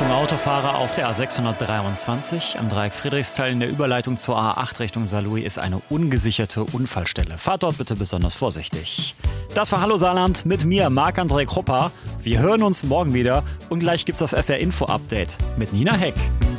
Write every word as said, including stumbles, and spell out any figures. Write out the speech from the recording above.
Achtung Autofahrer auf der A sechshundertdreiundzwanzig. Am Dreieck Friedrichsthal in der Überleitung zur A acht Richtung Saarlouis ist eine ungesicherte Unfallstelle. Fahrt dort bitte besonders vorsichtig. Das war Hallo Saarland mit mir, Marc-André Krupper. Wir hören uns morgen wieder und gleich gibt's das S R Info Update mit Nina Heck.